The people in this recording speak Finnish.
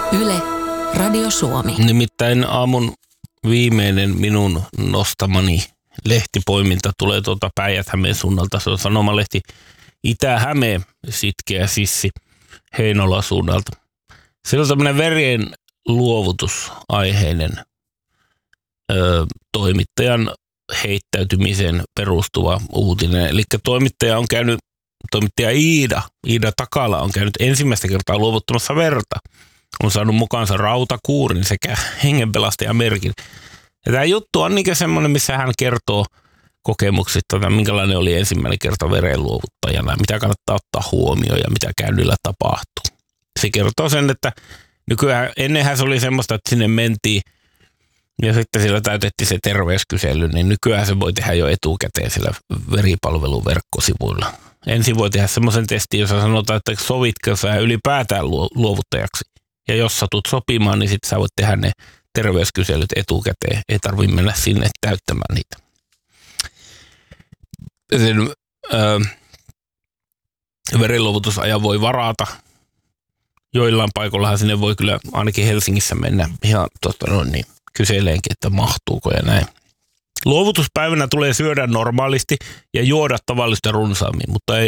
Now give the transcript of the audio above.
Yle, Radio Suomi. Nimittäin aamun viimeinen minun nostamani lehtipoiminta tulee tuolta Päijät-Hämeen suunnalta. Se on sanomalehti Itä-Häme, sitkeä sissi Heinolan suunnalta. Se on tämmöinen verien luovutusaiheinen toimittajan heittäytymiseen perustuva uutinen. Eli toimittaja Iida Takala on käynyt ensimmäistä kertaa luovuttamassa verta. On saanut mukaansa rautakuurin sekä hengenpelastajamerkin. Ja tämä juttu on niin semmoinen, missä hän kertoo kokemuksista, minkälainen oli ensimmäinen kerta verenluovuttajana, mitä kannattaa ottaa huomioon ja mitä käynnillä tapahtuu. Se kertoo sen, että nykyään ennenhän se oli semmoista, että sinne mentiin ja sitten siellä täytettiin se terveyskysely, niin nykyään se voi tehdä jo etukäteen siellä veripalvelun verkkosivuilla. Ensin voi tehdä semmoisen testin, jossa sanotaan, että sovitko sä ylipäätään luovuttajaksi. Ja jos satut sopimaan, niin sitten sä voit tehdä ne terveyskyselyt etukäteen. Ei tarvitse mennä sinne täyttämään niitä. Sen verenluovutusajan voi varata. Joillain paikollahan sinne voi kyllä ainakin Helsingissä mennä ihan kyseleenkin, että mahtuuko ja näin. Luovutuspäivänä tulee syödä normaalisti ja juoda tavallista runsaammin, mutta ei